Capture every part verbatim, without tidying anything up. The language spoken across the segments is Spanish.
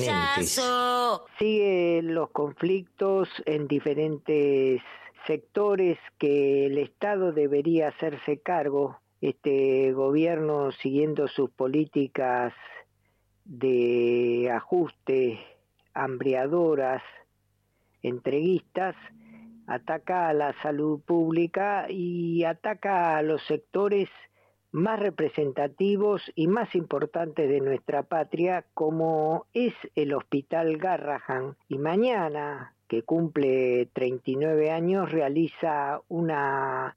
diferentes. Siguen los conflictos en diferentes sectores que el Estado debería hacerse cargo. Este gobierno, siguiendo sus políticas de ajuste, hambriadoras, entreguistas, ataca a la salud pública y ataca a los sectores más representativos y más importantes de nuestra patria, como es el Hospital Garrahan. Y mañana, que cumple treinta y nueve años, realiza una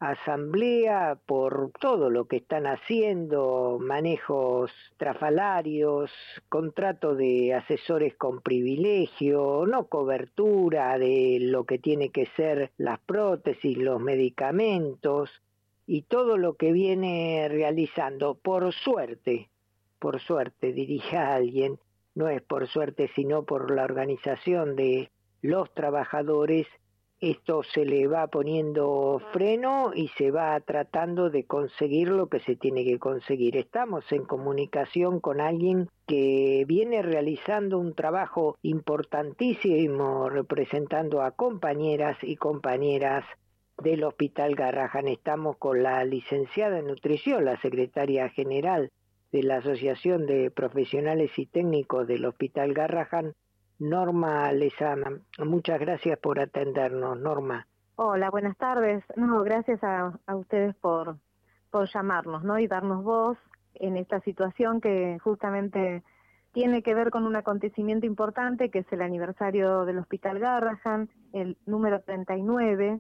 asamblea por todo lo que están haciendo, manejos trafalarios, contrato de asesores con privilegio, no cobertura de lo que tiene que ser las prótesis, los medicamentos y todo lo que viene realizando. Por suerte, por suerte diría alguien, no es por suerte sino por la organización de los trabajadores, esto se le va poniendo freno y se va tratando de conseguir lo que se tiene que conseguir. Estamos en comunicación con alguien que viene realizando un trabajo importantísimo representando a compañeras y compañeras del Hospital Garrahan. Estamos con la licenciada en nutrición, la secretaria general de la Asociación de Profesionales y Técnicos del Hospital Garrahan, Norma Lezama. Muchas gracias por atendernos, Norma. Hola, buenas tardes. No, gracias a, a ustedes por, por llamarnos, ¿no? Y darnos voz en esta situación que justamente tiene que ver con un acontecimiento importante, que es el aniversario del Hospital Garrahan, el número treinta y nueve,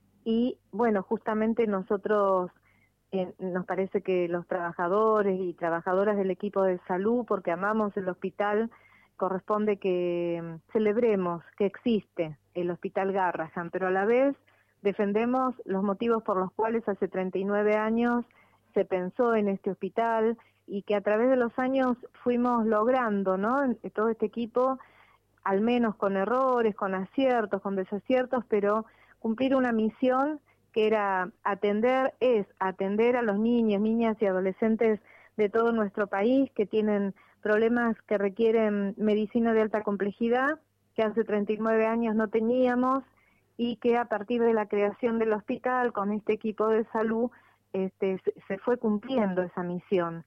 y bueno, justamente nosotros eh, nos parece que los trabajadores y trabajadoras del equipo de salud, porque amamos el hospital, corresponde que celebremos que existe el Hospital Garrahan, pero a la vez defendemos los motivos por los cuales hace treinta y nueve años se pensó en este hospital y que a través de los años fuimos logrando, ¿no? Todo este equipo, al menos con errores, con aciertos, con desaciertos, pero cumplir una misión que era atender, es atender a los niños, niñas y adolescentes de todo nuestro país que tienen problemas que requieren medicina de alta complejidad, que hace treinta y nueve años no teníamos y que a partir de la creación del hospital con este equipo de salud este, se fue cumpliendo esa misión.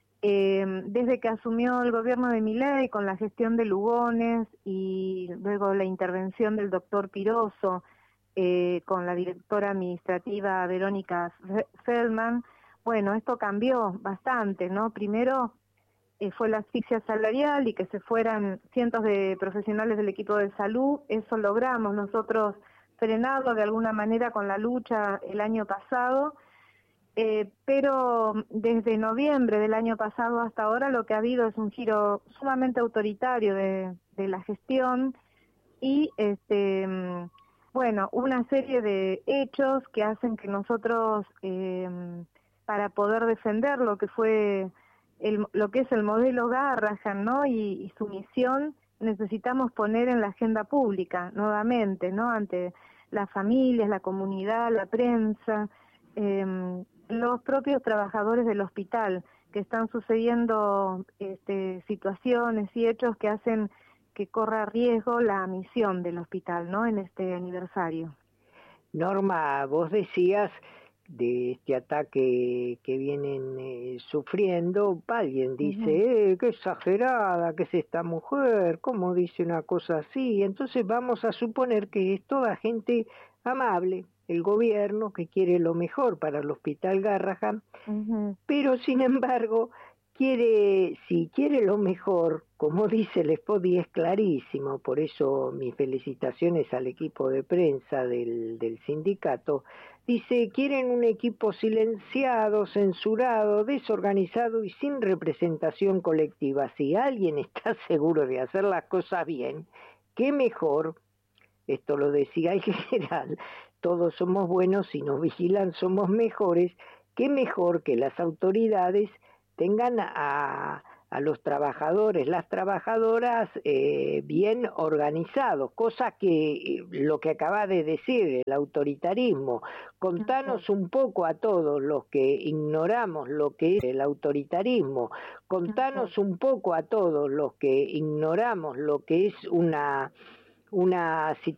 Eh, desde que asumió el gobierno de Milei con la gestión de Lugones y luego la intervención del doctor Piroso eh, con la directora administrativa Verónica Feldman, bueno, esto cambió bastante, ¿no? Primero eh, fue la asfixia salarial y que se fueran cientos de profesionales del equipo de salud. Eso logramos nosotros frenarlo de alguna manera con la lucha el año pasado, eh, pero desde noviembre del año pasado hasta ahora lo que ha habido es un giro sumamente autoritario de, de la gestión y este bueno, una serie de hechos que hacen que nosotros eh, para poder defender lo que fue el, lo que es el modelo Garrahan, ¿no? Y, y su misión, necesitamos poner en la agenda pública nuevamente, ¿no? Ante las familias, la comunidad, la prensa, eh, los propios trabajadores del hospital, que están sucediendo este, situaciones y hechos que hacen que corra riesgo la misión del hospital, ¿no? En este aniversario. Norma, vos decías de este ataque que vienen eh, sufriendo, alguien dice, uh-huh. eh, qué exagerada que es esta mujer, ¿cómo dice una cosa así? Entonces vamos a suponer que es toda gente amable, el gobierno que quiere lo mejor para el Hospital Garrahan, uh-huh. pero sin embargo, quiere, si quiere lo mejor, como dice el spot y es clarísimo, por eso mis felicitaciones al equipo de prensa del, del sindicato, dice, quieren un equipo silenciado, censurado, desorganizado y sin representación colectiva. Si alguien está seguro de hacer las cosas bien, qué mejor, esto lo decía el general, todos somos buenos, si nos vigilan somos mejores, qué mejor que las autoridades tengan a, a los trabajadores, las trabajadoras eh, bien organizados, cosa que lo que acaba de decir, el autoritarismo. Contanos un poco a todos los que ignoramos lo que es el autoritarismo, contanos un poco a todos los que ignoramos lo que es una, una situación